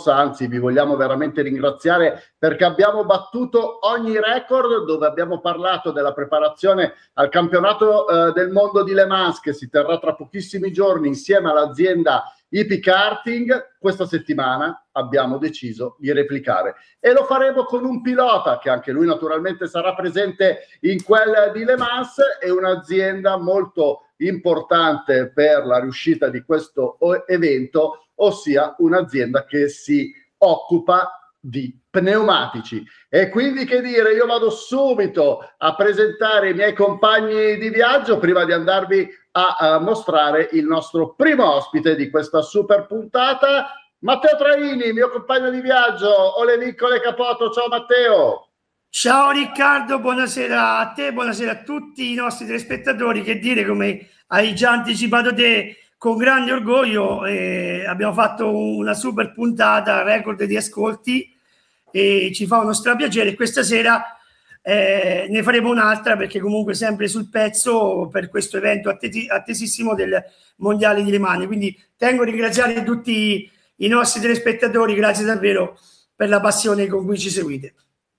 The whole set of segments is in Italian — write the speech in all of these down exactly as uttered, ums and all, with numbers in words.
scorsa, anzi vi vogliamo veramente ringraziare perché abbiamo battuto ogni record, dove abbiamo parlato della preparazione al campionato eh, del mondo di Le Mans, che si terrà tra pochissimi giorni insieme all'azienda Hippie Karting. Questa settimana abbiamo deciso di replicare e lo faremo con un pilota che anche lui naturalmente sarà presente in quel di Le Mans, e un'azienda molto importante per la riuscita di questo evento, ossia un'azienda che si occupa di pneumatici. E quindi che dire, io vado subito a presentare i miei compagni di viaggio prima di andarvi a, a mostrare il nostro primo ospite di questa super puntata, Matteo Traini, mio compagno di viaggio. Ole Niccole Capoto, ciao Matteo. Ciao Riccardo, buonasera a te, buonasera a tutti i nostri telespettatori. Che dire, come hai già anticipato te, con grande orgoglio eh, abbiamo fatto una super puntata, record di ascolti, e ci fa uno strapiacere. Questa sera eh, ne faremo un'altra, perché comunque sempre sul pezzo per questo evento attesissimo del Mondiale di Le Mans. Quindi tengo a ringraziare tutti i nostri telespettatori, grazie davvero per la passione con cui ci seguite.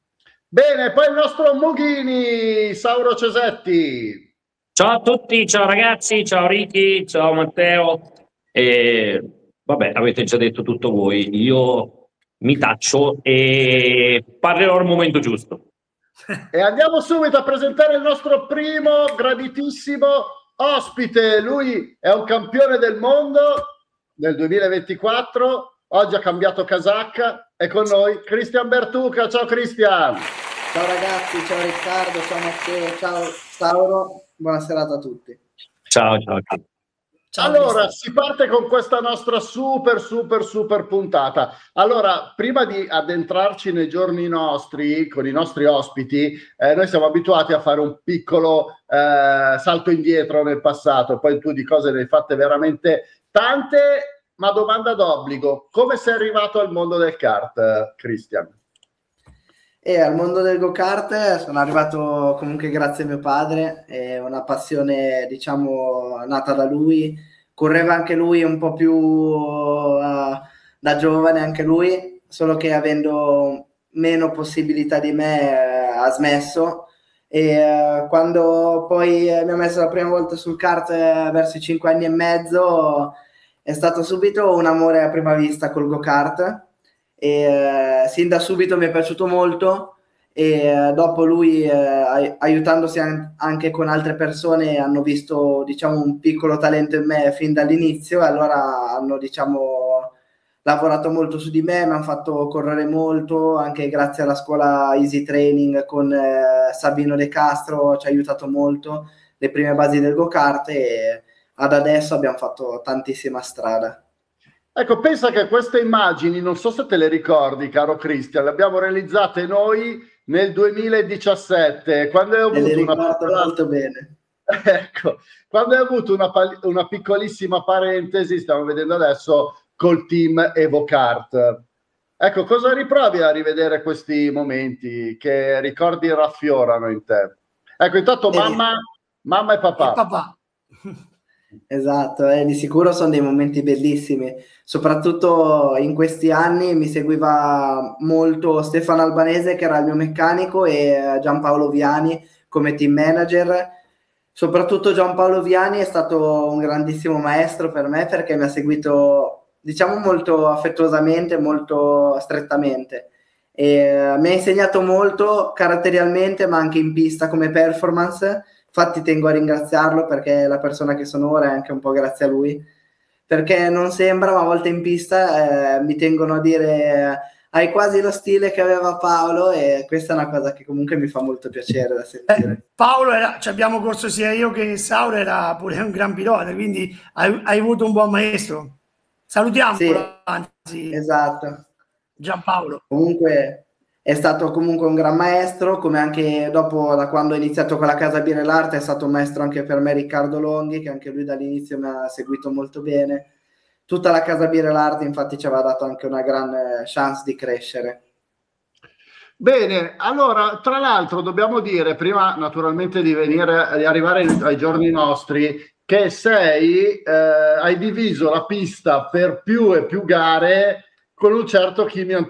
Bene, poi il nostro Mughini, Sauro Cesetti. Ciao a tutti, ciao ragazzi, ciao Ricky, ciao Matteo. E, vabbè, avete già detto tutto voi, io mi taccio e parlerò al momento giusto. E andiamo subito a presentare il nostro primo graditissimo ospite. Lui è un campione del mondo nel duemilaventiquattro, oggi ha cambiato casacca, è con noi Cristian Bertuca. Ciao Cristian. Ciao ragazzi, ciao Riccardo, ciao Matteo, ciao Sauro, buona serata a tutti. Ciao, ciao. Ciao, allora, Cristian, si parte con questa nostra super, super, super puntata. Allora, prima di addentrarci nei giorni nostri, con i nostri ospiti, eh, noi siamo abituati a fare un piccolo eh, salto indietro nel passato, poi tu di cose ne hai fatte veramente tante, ma domanda d'obbligo: come sei arrivato al mondo del kart, Cristian? E al mondo del go-kart sono arrivato comunque grazie a mio padre, è una passione diciamo nata da lui, correva anche lui un po' più uh, da giovane anche lui, solo che avendo meno possibilità di me uh, ha smesso, e uh, quando poi mi ha messo la prima volta sul kart uh, verso i cinque anni e mezzo è stato subito un amore a prima vista col go-kart. E eh, sin da subito mi è piaciuto molto, e eh, dopo lui eh, aiutandosi an- anche con altre persone hanno visto diciamo un piccolo talento in me fin dall'inizio, e allora hanno diciamo lavorato molto su di me, mi hanno fatto correre molto, anche grazie alla scuola Easy Training con eh, Sabino De Castro ci ha aiutato molto, le prime basi del go-kart, e ad adesso abbiamo fatto tantissima strada. Ecco, pensa che queste immagini, non so se te le ricordi, caro Cristian, le abbiamo realizzate noi nel duemiladiciassette, quando hai avuto, le una, piccola... molto bene. Ecco, quando hai avuto una, una piccolissima parentesi, stiamo vedendo adesso, col team EvoKart. Ecco, cosa riprovi a rivedere questi momenti? Che ricordi raffiorano in te? Ecco, intanto mamma, mamma e papà. E papà. Esatto, eh, di sicuro sono dei momenti bellissimi, soprattutto in questi anni mi seguiva molto Stefano Albanese, che era il mio meccanico, e Giampaolo Viani come team manager. Soprattutto Giampaolo Viani è stato un grandissimo maestro per me, perché mi ha seguito diciamo molto affettuosamente, molto strettamente, e mi ha insegnato molto caratterialmente ma anche in pista come performance. Infatti tengo a ringraziarlo, perché la persona che sono ora è anche un po' grazie a lui, perché non sembra, ma a volte in pista eh, mi tengono a dire eh, hai quasi lo stile che aveva Paolo, e questa è una cosa che comunque mi fa molto piacere da sentire. Eh, Paolo era, ci abbiamo corso sia io che Sauro, era pure un gran pilota, quindi hai, hai avuto un buon maestro. Salutiamo, sì, anzi, esatto. Giampaolo. Comunque è stato comunque un gran maestro, come anche dopo, da quando ho iniziato con la Casa Birra e l'Arte, è stato un maestro anche per me Riccardo Longhi, che anche lui dall'inizio mi ha seguito molto bene. Tutta la Casa Birra e l'Arte infatti ci aveva dato anche una grande chance di crescere. Bene, allora, tra l'altro dobbiamo dire, prima naturalmente di venire, di arrivare ai giorni nostri, che sei, eh, hai diviso la pista per più e più gare con un certo Kimi